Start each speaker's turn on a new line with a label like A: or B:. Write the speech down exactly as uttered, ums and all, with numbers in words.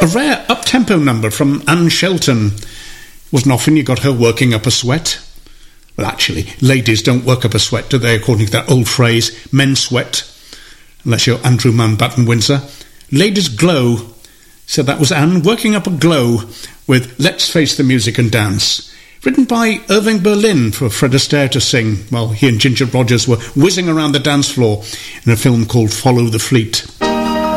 A: A rare up-tempo number from Anne Shelton. Wasn't often you got her working up a sweat. Well, actually, ladies don't work up a sweat, do they, according to that old phrase, men sweat, unless you're Andrew Mountbatten Windsor. Ladies glow. So that was Anne working up a glow with Let's Face the Music and Dance. Written by Irving Berlin for Fred Astaire to sing while he and Ginger Rogers were whizzing around the dance floor in a film called Follow the Fleet.